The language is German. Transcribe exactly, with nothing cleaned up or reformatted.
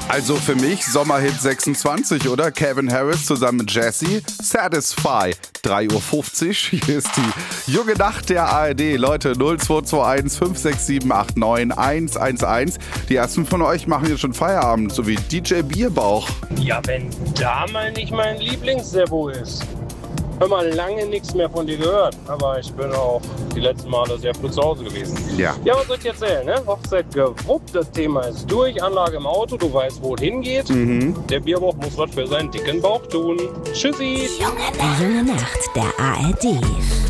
Also für mich Sommerhit sechsundzwanzig, oder? Calvin Harris zusammen mit Jessie. Satisfy. drei Uhr fünfzig. Hier ist die junge Nacht der A R D. Leute, null zwei zwei eins fünf sechs sieben acht neun eins eins eins. Die ersten von euch machen jetzt schon Feierabend, so wie D J Bierbauch. Ja, wenn da mal nicht mein Lieblings-Servo ist. Hör mal, lange nichts mehr von dir gehört, aber ich bin auch die letzten Male sehr früh zu Hause gewesen. Ja. Ja, was soll ich erzählen, ne? Hochzeit gewuppt, das Thema ist durch, Anlage im Auto, du weißt, wo es hingeht. Mhm. Der Bierbauch muss was für seinen dicken Bauch tun. Tschüssi! Die junge Nacht der A R D.